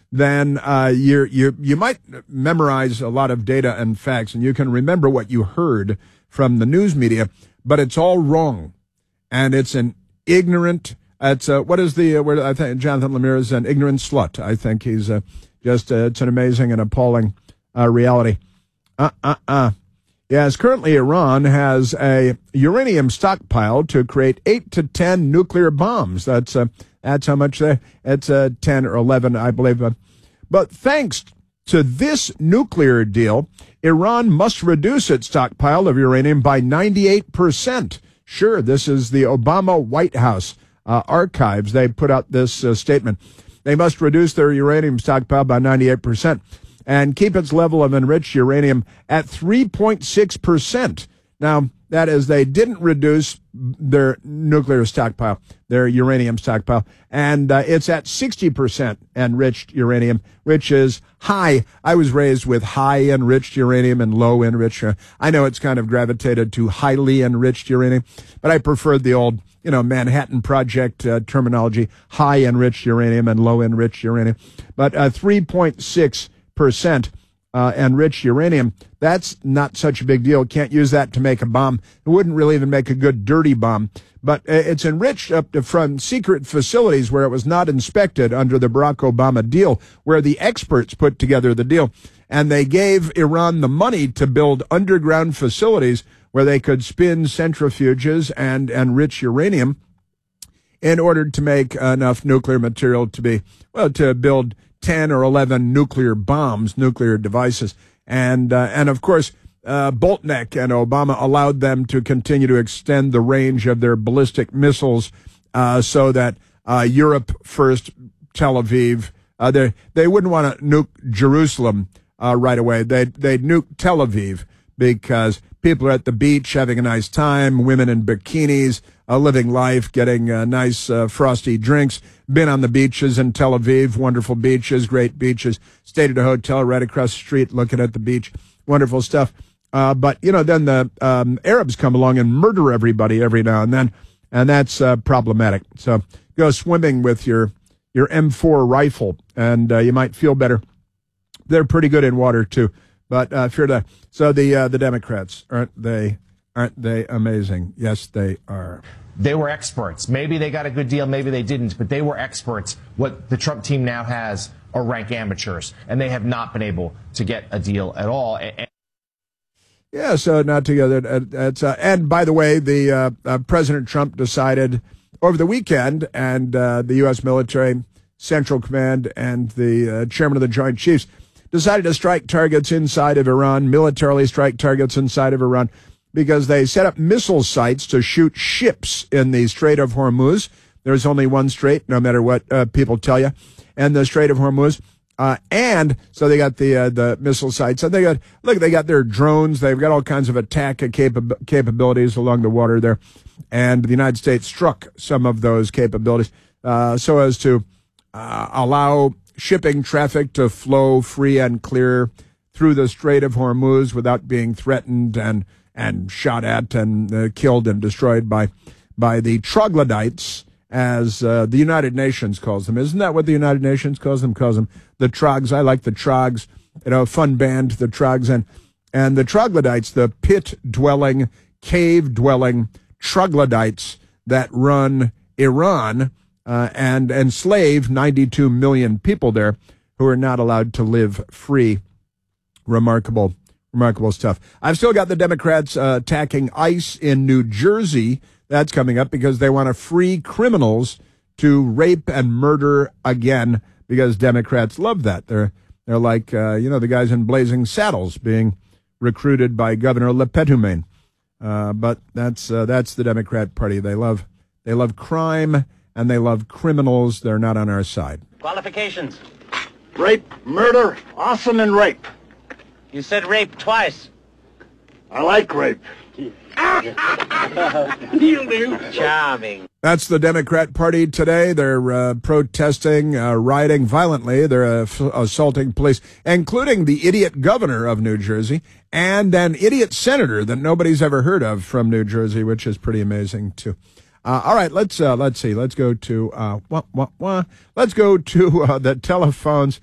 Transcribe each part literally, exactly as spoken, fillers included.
then uh, you you you might memorize a lot of data and facts, and you can remember what you heard from the news media, but it's all wrong, and it's an ignorant. It's uh, what is the uh, where I think Jonathan Lemire is an ignorant slut. I think he's uh, just uh, it's an amazing and appalling uh, reality. Uh uh uh. Yes, currently Iran has a uranium stockpile to create eight to ten nuclear bombs. That's uh, that's how much they. It's uh, ten or eleven, I believe. But thanks to this nuclear deal, Iran must reduce its stockpile of uranium by ninety-eight percent. Sure, this is the Obama White House uh, archives. They put out this uh, statement. They must reduce their uranium stockpile by ninety-eight percent. And keep its level of enriched uranium at three point six percent. Now, that is, they didn't reduce their nuclear stockpile, their uranium stockpile, and uh, it's at sixty percent enriched uranium, which is high. I was raised with high enriched uranium and low enriched. I know it's kind of gravitated to highly enriched uranium, but I preferred the old, you know, Manhattan Project uh, terminology, high enriched uranium and low enriched uranium. But uh, three point six percent uh, enriched uranium, that's not such a big deal. Can't use that to make a bomb. It wouldn't really even make a good dirty bomb. But uh, it's enriched up to from secret facilities where it was not inspected under the Barack Obama deal, where the experts put together the deal. And they gave Iran the money to build underground facilities where they could spin centrifuges and enrich uranium in order to make enough nuclear material to be, well, to build ten or eleven nuclear bombs, nuclear devices. And, uh, and of course, uh, Boltneck and Obama allowed them to continue to extend the range of their ballistic missiles, uh, so that, uh, Europe first, Tel Aviv, uh, they, they wouldn't want to nuke Jerusalem, uh, right away. They'd, they'd nuke Tel Aviv because people are at the beach having a nice time, women in bikinis, uh, living life, getting uh, nice uh, frosty drinks. Been on the beaches in Tel Aviv, wonderful beaches, great beaches. Stayed at a hotel right across the street looking at the beach, wonderful stuff. Uh, but, you know, then the um, Arabs come along and murder everybody every now and then, and that's uh, problematic. So go swimming with your, your M four rifle, and uh, you might feel better. They're pretty good in water, too. But uh, fear to. So the uh, the Democrats, aren't they, aren't they amazing? Yes, they are. They were experts. Maybe they got a good deal, maybe they didn't, but they were experts. What the Trump team now has are rank amateurs, and they have not been able to get a deal at all. And yeah, so not together. It's, uh, and by the way, the uh, uh, President Trump decided over the weekend, and uh, the U S military, Central Command, and the uh, chairman of the Joint Chiefs decided to strike targets inside of Iran, militarily strike targets inside of Iran, because they set up missile sites to shoot ships in the Strait of Hormuz. There's only one strait, no matter what uh, people tell you, and the Strait of Hormuz. Uh, and so they got the uh, the missile sites. And they got, look, they got their drones. They've got all kinds of attack capab- capabilities along the water there. And the United States struck some of those capabilities uh, so as to uh, allow shipping traffic to flow free and clear through the Strait of Hormuz without being threatened and and shot at and uh, killed and destroyed by by the troglodytes, as uh, the United Nations calls them. Isn't that what the United Nations calls them? Calls them the Trogs. I like the Trogs. You know, fun band, the Trogs. And, and the troglodytes, the pit-dwelling, cave-dwelling troglodytes that run Iran uh, and enslave ninety-two million people there who are not allowed to live free. Remarkable, remarkable stuff. I've still got the Democrats uh, attacking ICE in New Jersey. That's coming up because they want to free criminals to rape and murder again, because Democrats love that. They're they're like, uh, you know, the guys in Blazing Saddles being recruited by Governor LePetumain. Uh, but that's uh, that's the Democrat Party. They love they love crime and they love criminals. They're not on our side. Qualifications. Rape, murder, arson, and rape. You said rape twice. I like rape. You'll do. Charming. That's the Democrat Party today. They're uh, protesting, uh, rioting violently. They're uh, f- assaulting police, including the idiot governor of New Jersey and an idiot senator that nobody's ever heard of from New Jersey, which is pretty amazing too. Uh, all right, let's uh, let's see. Let's go to uh, wah, wah, wah. let's go to uh, the telephones.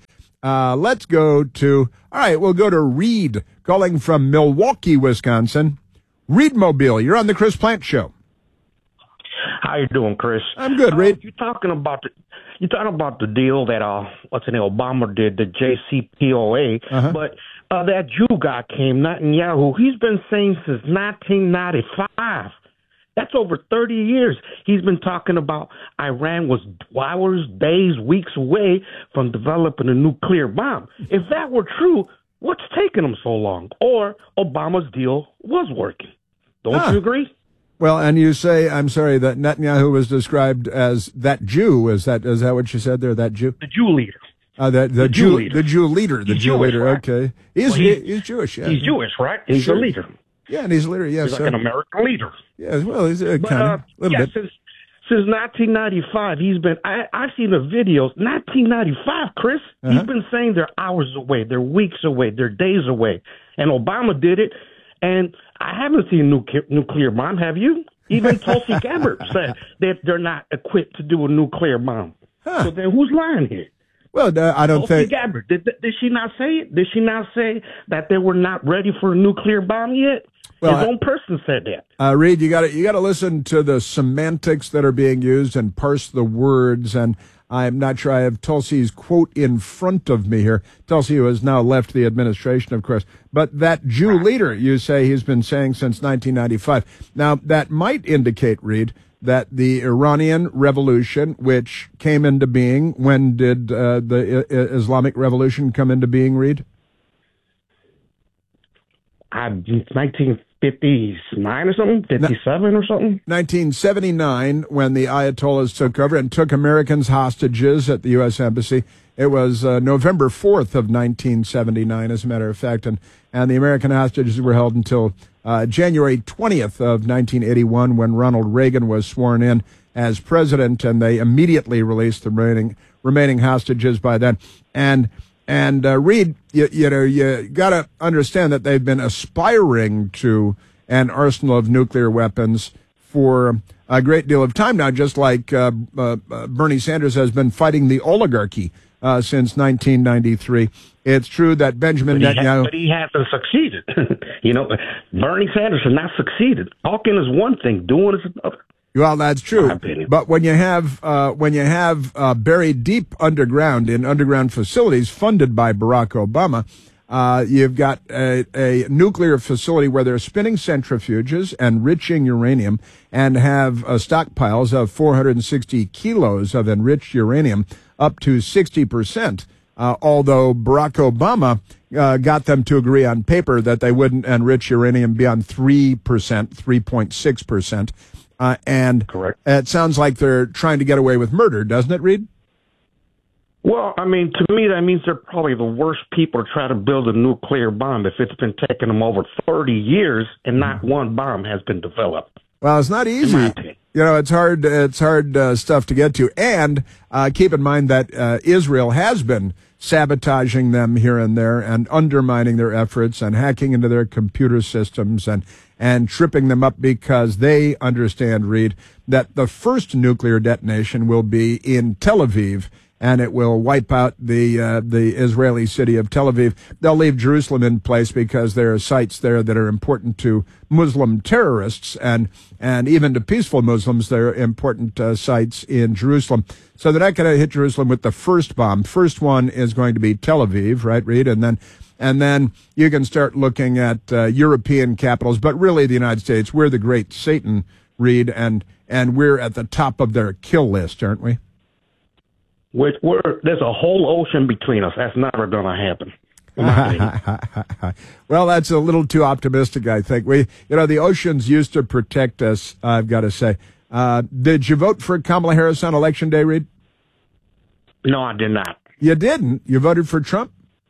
Uh, let's go to, all right, we'll go to Reed, calling from Milwaukee, Wisconsin. Reed Mobile, you're on the Chris Plant Show. How you doing, Chris? I'm good, Reed. Uh, you're talking about the you're talking about the deal that uh, what's the name, Obama did, the J C P O A, Uh-huh. but uh, that Jew guy came, Netanyahu. He's been saying since nineteen ninety-five. That's over thirty years. He's been talking about Iran was hours, days, weeks away from developing a nuclear bomb. If that were true, what's taking them so long? Or Obama's deal was working. Don't Ah. you agree? Well, and you say, I'm sorry, that Netanyahu was described as that Jew. Is that is that what you said there, that Jew? The Jew leader. Uh, that, the, The Jew, Jew leader. The Jew leader. The He's Jew Jewish, leader, right? okay. He's, Well, he's- he's Jewish, yeah. He's Jewish, right? He's Sure. a leader. Yeah, and he's a leader, yes. He's like an American leader. Yeah, well, he's a But, kind of, uh, a little yeah, bit. since since nineteen ninety-five, he's been. I, I've seen the videos. nineteen ninety-five, Chris. Uh-huh. He's been saying they're hours away, they're weeks away, they're days away, and Obama did it. And I haven't seen a nuclear, nuclear bomb. Have you? Even Tulsi Gabbard said that they're not equipped to do a nuclear bomb. Huh. So then, who's lying here? Well, uh, I don't Tulsi think. Gabbard. Did, did she not say it? Did she not say that they were not ready for a nuclear bomb yet? Well, His I- own person said that. Uh, Reed, you got to you got to listen to the semantics that are being used and parse the words. And I'm not sure I have Tulsi's quote in front of me here. Tulsi, who has now left the administration, of course. But that Jew leader, you say he's been saying since nineteen ninety-five. Now, that might indicate, Reed, that the Iranian Revolution, which came into being, when did uh, the I- Islamic Revolution come into being, Reed? I, nineteen fifty-nine or something, fifty-seven or something. nineteen seventy-nine, when the Ayatollahs took over and took Americans hostages at the U S Embassy. It was uh, November fourth of nineteen seventy-nine, as a matter of fact, and, and the American hostages were held until uh, January twentieth of nineteen eighty-one, when Ronald Reagan was sworn in as president, and they immediately released the remaining remaining hostages by then. And And uh, Reed, you, you know, you got to understand that they've been aspiring to an arsenal of nuclear weapons for a great deal of time now, just like uh, uh, Bernie Sanders has been fighting the oligarchy uh, since nineteen ninety-three. It's true that Benjamin But he, Netanyahu... ha- but he hasn't succeeded. You know, Bernie Sanders has not succeeded. Talking is one thing, doing is another. Well, that's true. My opinion. But when you have uh, when you have uh, buried deep underground in underground facilities funded by Barack Obama, uh, you've got a, a nuclear facility where they're spinning centrifuges, enriching uranium, and have uh, stockpiles of four hundred sixty kilos of enriched uranium, up to sixty percent. Uh, although Barack Obama uh, got them to agree on paper that they wouldn't enrich uranium beyond three percent, three point six percent. Uh, and Correct. It sounds like they're trying to get away with murder, doesn't it, Reed? Well, I mean, to me, that means they're probably the worst people to try to build a nuclear bomb if it's been taking them over thirty years and not one bomb has been developed. Well, it's not easy. my opinion. You know, it's hard. It's hard uh, stuff to get to. And uh, keep in mind that uh, Israel has been sabotaging them here and there and undermining their efforts and hacking into their computer systems and and tripping them up because they understand, Reed, that the first nuclear detonation will be in Tel Aviv, and it will wipe out the uh, the Israeli city of Tel Aviv. They'll leave Jerusalem in place because there are sites there that are important to Muslim terrorists and and even to peaceful Muslims. There are important uh, sites in Jerusalem. So they're not going to hit Jerusalem with the first bomb. First one is going to be Tel Aviv, right, Reed? And then and then you can start looking at uh, European capitals, but really the United States. We're the great Satan, Reed, and and we're at the top of their kill list, aren't we? Which we're, there's a whole ocean between us. That's never going to happen. in my opinion. Well, that's a little too optimistic, I think. We, you know, the oceans used to protect us, I've got to say. Uh, did you vote for Kamala Harris on Election Day, Reed? No, I did not. You didn't. You voted for Trump?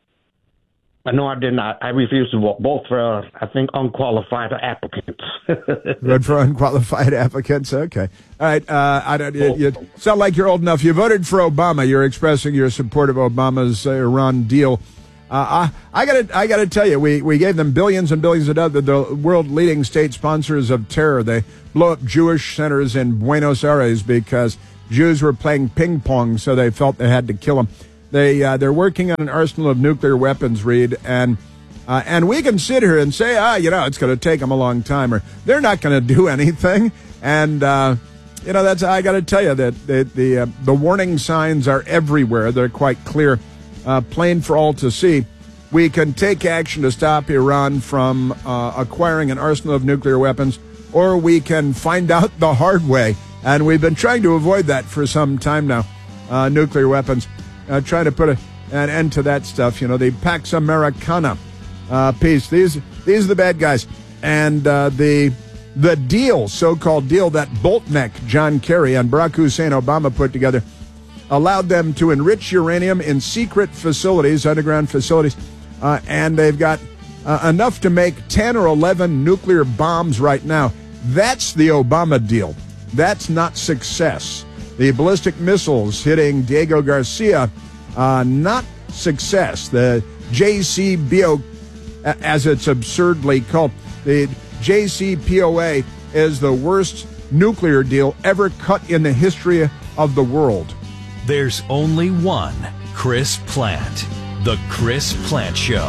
No, I did not. I refused to vote, both for, uh, I think, unqualified applicants. Vote for unqualified applicants. Okay. All right. Uh, I don't. You, you sound like you're old enough. You voted for Obama. You're expressing your support of Obama's uh, Iran deal. Uh, I, I gotta, I gotta tell you, we, we gave them billions and billions of dollars. The world leading state sponsors of terror. They blow up Jewish centers in Buenos Aires because Jews were playing ping pong, so they felt they had to kill them. They uh, they're working on an arsenal of nuclear weapons, Reed, and uh, and we can sit here and say, ah, you know, it's going to take them a long time, or they're not going to do anything, and uh, you know, that's I got to tell you that the the, uh, the warning signs are everywhere. They're quite clear, uh, plain for all to see. We can take action to stop Iran from uh, acquiring an arsenal of nuclear weapons, or we can find out the hard way. And we've been trying to avoid that for some time now, uh, nuclear weapons, uh, trying to put a, an end to that stuff. You know, the Pax Americana uh, piece. These these are the bad guys. And uh, the the deal, so-called deal that Boltneck, John Kerry, and Barack Hussein Obama put together allowed them to enrich uranium in secret facilities, underground facilities, uh, and they've got uh, enough to make ten or eleven nuclear bombs right now. That's the Obama deal. That's not success. The ballistic missiles hitting Diego Garcia, uh, not success. The J C P O A, as it's absurdly called, the J C P O A is the worst nuclear deal ever cut in the history of the world. There's only one Chris Plante. The Chris Plante Show.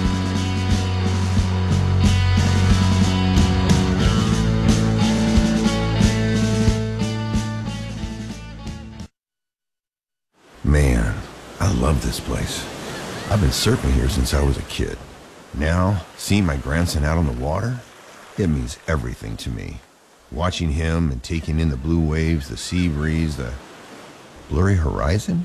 Man, I love this place. I've been surfing here since I was a kid. Now, seeing my grandson out on the water, it means everything to me. Watching him and taking in the blue waves, the sea breeze, the blurry horizon.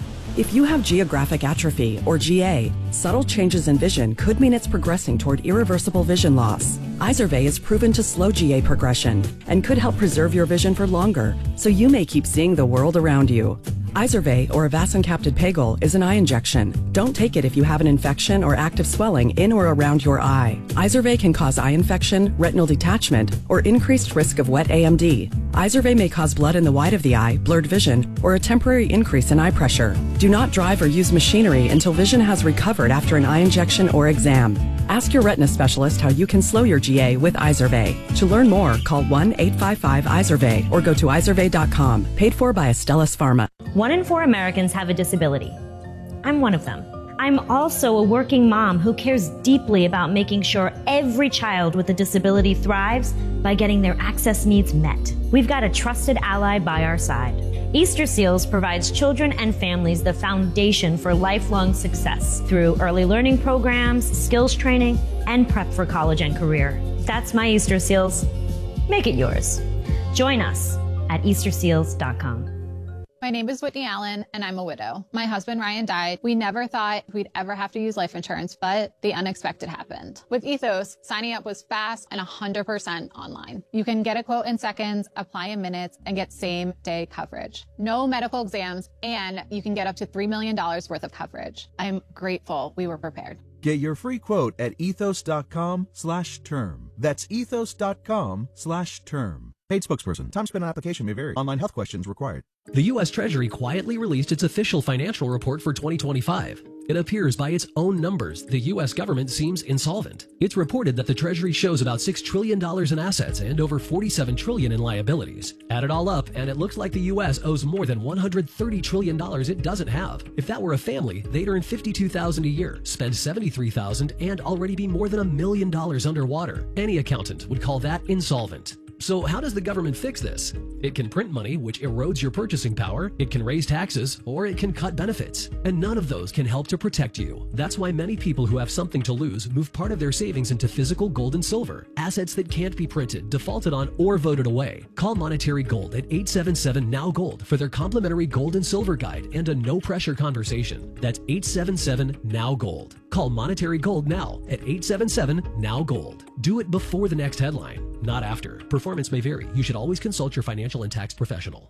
If you have geographic atrophy, or G A, subtle changes in vision could mean it's progressing toward irreversible vision loss. Izervay is proven to slow G A progression and could help preserve your vision for longer, so you may keep seeing the world around you. Izervay, or avacincaptad pegol, is an eye injection. Don't take it if you have an infection or active swelling in or around your eye. Izervay can cause eye infection, retinal detachment, or increased risk of wet A M D. Izervay may cause blood in the white of the eye, blurred vision, or a temporary increase in eye pressure. Do not drive or use machinery until vision has recovered after an eye injection or exam. Ask your retina specialist how you can slow your G A with Izervay. To learn more, call one eight five five Izervay or go to izervay dot com. Paid for by Astellas Pharma. One in four Americans have a disability. I'm one of them. I'm also a working mom who cares deeply about making sure every child with a disability thrives by getting their access needs met. We've got a trusted ally by our side. Easter Seals provides children and families the foundation for lifelong success through early learning programs, skills training, and prep for college and career. That's my Easter Seals. Make it yours. Join us at easter seals dot com. My name is Whitney Allen, and I'm a widow. My husband, Ryan, died. We never thought we'd ever have to use life insurance, but the unexpected happened. With Ethos, signing up was fast and one hundred percent online. You can get a quote in seconds, apply in minutes, and get same-day coverage. No medical exams, and you can get up to three million dollars worth of coverage. I'm grateful we were prepared. Get your free quote at ethos dot com slash term. That's ethos dot com slash term. Paid spokesperson. Time spent on application may vary. Online health questions required. The U S Treasury quietly released its official financial report for twenty twenty-five. It appears by its own numbers, the U S government seems insolvent. It's reported that the Treasury shows about six trillion dollars in assets and over forty-seven trillion dollars in liabilities. Add it all up, and it looks like the U S owes more than one hundred thirty trillion dollars it doesn't have. If that were a family, they'd earn fifty-two thousand dollars a year, spend seventy-three thousand dollars, and already be more than a million dollars underwater. Any accountant would call that insolvent. So how does the government fix this? It can print money, which erodes your purchasing power, it can raise taxes, or it can cut benefits. And none of those can help to protect you. That's why many people who have something to lose move part of their savings into physical gold and silver, assets that can't be printed, defaulted on, or voted away. Call Monetary Gold at eight seven seven N O W Gold for their complimentary gold and silver guide and a no-pressure conversation. That's eight seven seven N O W Gold. Call Monetary Gold now at eight seven seven N O W Gold. Do it before the next headline, not after. Performance may vary. You should always consult your financial and tax professional.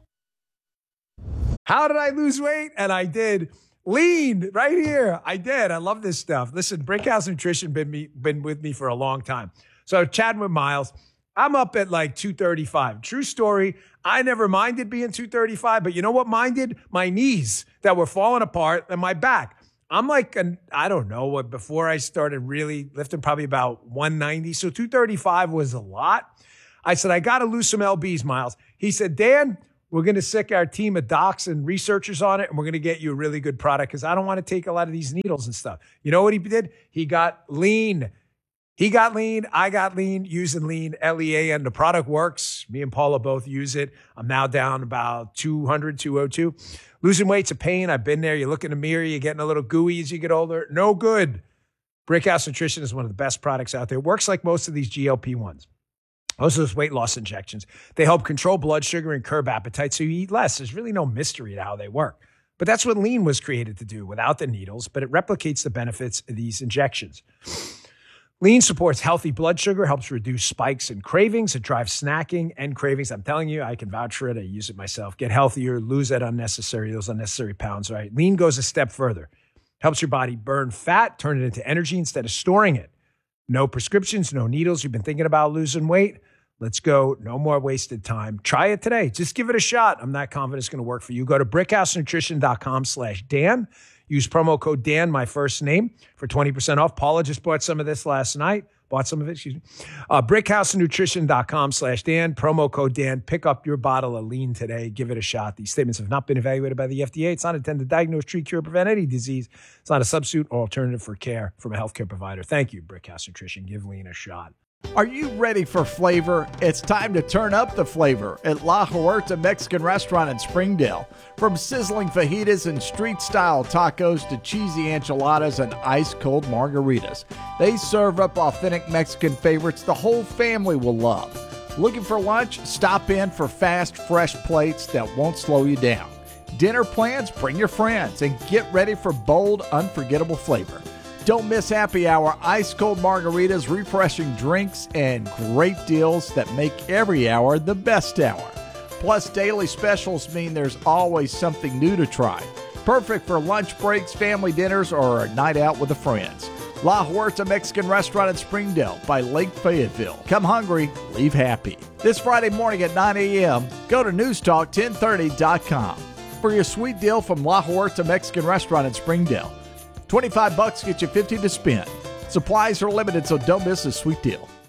How did I lose weight? And I did. Lean right here. I did. I love this stuff. Listen, Brinkhouse Nutrition been me, been with me for a long time. So chatting with Miles, I'm up at like two thirty-five. True story. I never minded being two thirty-five, but you know what minded? My knees that were falling apart and my back. I'm like, an, I don't know, before I started really lifting, probably about one ninety. So two thirty-five was a lot. I said, I got to lose some L Bs, Miles. He said, Dan, We're going to sick our team of docs and researchers on it, and we're going to get you a really good product because I don't want to take a lot of these needles and stuff. You know what he did? He got lean. He got lean. I got lean using lean, L E A N. The product works. Me and Paula both use it. I'm now down about two hundred, two oh two. Losing weight's a pain. I've been there. You look in the mirror, you're getting a little gooey as you get older. No good. Brickhouse Nutrition is one of the best products out there. It works like most of these G L P ones. Most of those weight loss injections. They help control blood sugar and curb appetite so you eat less. There's really no mystery to how they work. But that's what lean was created to do without the needles, but it replicates the benefits of these injections. Lean supports healthy blood sugar, helps reduce spikes and cravings. It drives snacking and cravings. I'm telling you, I can vouch for it. I use it myself. Get healthier, lose that unnecessary, those unnecessary pounds, right? Lean goes a step further. Helps your body burn fat, turn it into energy instead of storing it. No prescriptions, no needles. You've been thinking about losing weight? Let's go. No more wasted time. Try it today. Just give it a shot. I'm not confident it's going to work for you. Go to brickhousenutrition.com slash Dan. Use promo code Dan, my first name, for twenty percent off. Paula just bought some of this last night. Bought some of it, excuse me. Uh, brickhousenutrition.com slash Dan. Promo code Dan. Pick up your bottle of lean today. Give it a shot. These statements have not been evaluated by the F D A. It's not intended to diagnose, treat, cure, prevent any disease. It's not a substitute or alternative for care from a healthcare provider. Thank you, Brickhouse Nutrition. Give lean a shot. Are you ready for flavor? It's time to turn up the flavor at La Huerta Mexican Restaurant in Springdale. From sizzling fajitas and street-style tacos to cheesy enchiladas and ice-cold margaritas, they serve up authentic Mexican favorites the whole family will love. Looking for lunch? Stop in for fast, fresh plates that won't slow you down. Dinner plans? Bring your friends and get ready for bold, unforgettable flavor. Don't miss happy hour, ice-cold margaritas, refreshing drinks, and great deals that make every hour the best hour. Plus, daily specials mean there's always something new to try. Perfect for lunch breaks, family dinners, or a night out with the friends. La Huerta Mexican Restaurant in Springdale by Lake Fayetteville. Come hungry, leave happy. This Friday morning at nine a.m., go to news talk ten thirty dot com for your sweet deal from La Huerta Mexican Restaurant in Springdale. twenty-five bucks get you fifty to spend. Supplies are limited, so don't miss this sweet deal.